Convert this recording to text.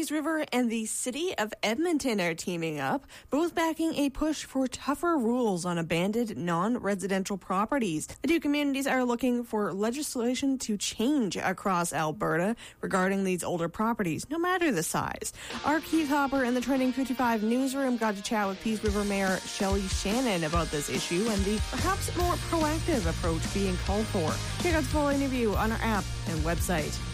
Peace River and the City of Edmonton are teaming up, both backing a push for tougher rules on abandoned non-residential properties. The two communities are looking for legislation to change across Alberta regarding these older properties, no matter the size. Our Keith Hopper in the Trending 55 newsroom got to chat with Peace River Mayor Shelley Shannon about this issue and the perhaps more proactive approach being called for. Check out the full interview on our app and website.